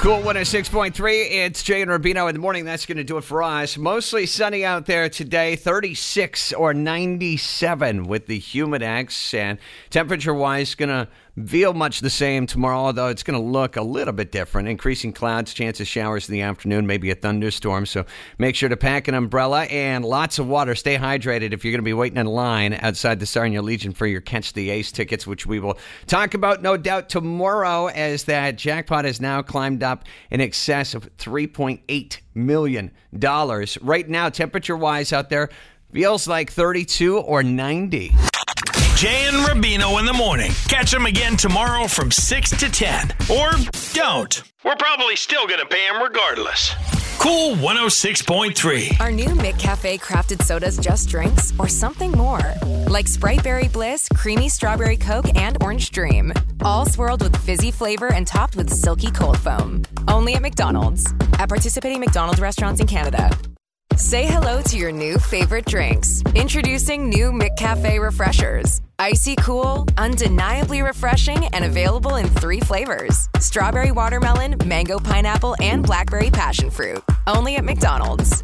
Cool 106.3. It's Jay and Rubino in the morning. That's going to do it for us. Mostly sunny out there today, 36 or 97 with the Humidex. And temperature-wise, going to feel much the same tomorrow, although it's going to look a little bit different. Increasing clouds, chance of showers in the afternoon, maybe a thunderstorm. So make sure to pack an umbrella and lots of water. Stay hydrated if you're going to be waiting in line outside the Sarnia Legion for your Catch the Ace tickets, which we will talk about, no doubt, tomorrow, as that jackpot has now climbed up in excess of $3.8 million. Right now, temperature-wise out there, feels like 32 or 90. Jay and Rubino in the morning. Catch them again tomorrow from 6 to 10. Or don't. We're probably still going to pay them regardless. Cool 106.3. Are new McCafe crafted sodas just drinks or something more? Like Sprite Berry Bliss, Creamy Strawberry Coke, and Orange Dream. All swirled with fizzy flavor and topped with silky cold foam. Only at McDonald's. At participating McDonald's restaurants in Canada. Say hello to your new favorite drinks. Introducing new McCafe Refreshers. Icy cool, undeniably refreshing, and available in 3 flavors. Strawberry watermelon, mango pineapple, and blackberry passion fruit. Only at McDonald's.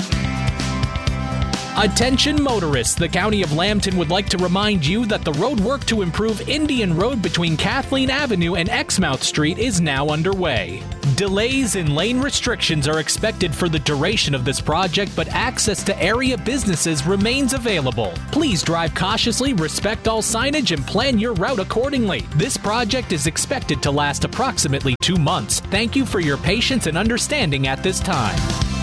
Attention motorists, the County of Lambton would like to remind you that the road work to improve Indian Road between Kathleen Avenue and Exmouth Street is now underway. Delays and lane restrictions are expected for the duration of this project, but access to area businesses remains available. Please drive cautiously, respect all signage, and plan your route accordingly. This project is expected to last approximately 2 months. Thank you for your patience and understanding at this time.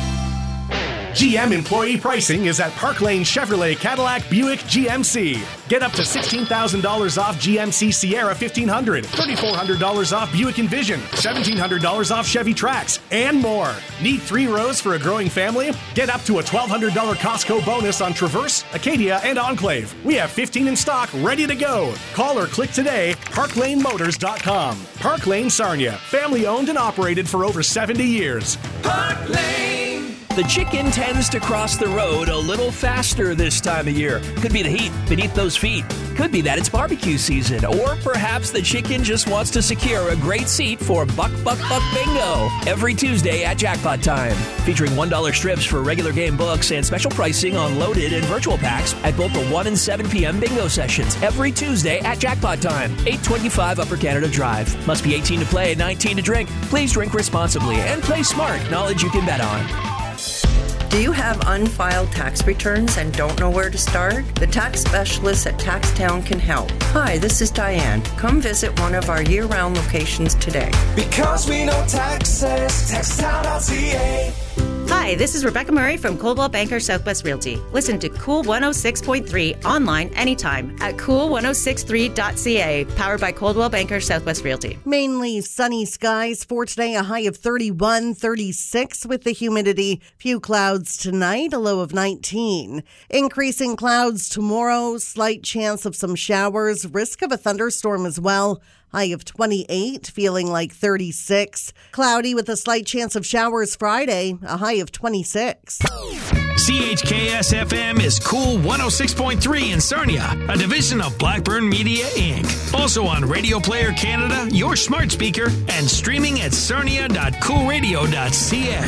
GM employee pricing is at Park Lane Chevrolet Cadillac Buick GMC. Get up to $16,000 off GMC Sierra 1500, $3,400 off Buick Envision, $1,700 off Chevy Trax, and more. Need 3 rows for a growing family? Get up to a $1,200 Costco bonus on Traverse, Acadia, and Enclave. We have 15 in stock, ready to go. Call or click today, parklanemotors.com. Park Lane Sarnia, family owned and operated for over 70 years. Park Lane. The chicken tends to cross the road a little faster this time of year. Could be the heat beneath those feet. Could be that it's barbecue season. Or perhaps the chicken just wants to secure a great seat for Buck Buck Buck Bingo every Tuesday at Jackpot Time. Featuring $1 strips for regular game books and special pricing on loaded and virtual packs at both the 1 and 7 p.m. bingo sessions every Tuesday at Jackpot Time. 825 Upper Canada Drive. Must be 18 to play, 19 to drink. Please drink responsibly and play smart. Knowledge you can bet on. Do you have unfiled tax returns and don't know where to start? The tax specialists at TaxTown can help. Hi, this is Diane. Come visit one of our year-round locations today. Because we know taxes, taxtown.ca. Hi, this is Rebecca Murray from Coldwell Banker Southwest Realty. Listen to Cool 106.3 online anytime at cool1063.ca, powered by Coldwell Banker Southwest Realty. Mainly sunny skies for today, a high of 31, 36 with the humidity. Few clouds tonight, a low of 19. Increasing clouds tomorrow, slight chance of some showers, risk of a thunderstorm as well. High of 28, feeling like 36. Cloudy with a slight chance of showers Friday, a high of 26. CHKS-FM is Cool 106.3 in Sarnia, a division of Blackburn Media, Inc. Also on Radio Player Canada, your smart speaker, and streaming at sarnia.coolradio.ca.